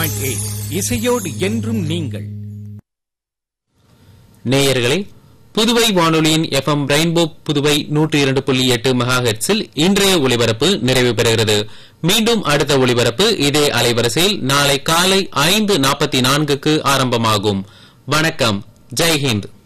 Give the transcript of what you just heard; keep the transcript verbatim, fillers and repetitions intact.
இசையோடு என்றும் நீங்கள். நேயர்களே, புதுவை வானொலியின் எஃப் எம் ரெயின்போ புதுவை நூற்றி இரண்டு புள்ளி எட்டு மெகா ஹெர்ட்ஸில் இன்றைய ஒலிபரப்பு நிறைவு பெறுகிறது. மீண்டும் அடுத்த ஒலிபரப்பு இதே அலைவரிசையில் நாளை காலை ஐந்து நாற்பத்தி நான்குக்கு ஆரம்பமாகும். வணக்கம். ஜெய்ஹிந்த்.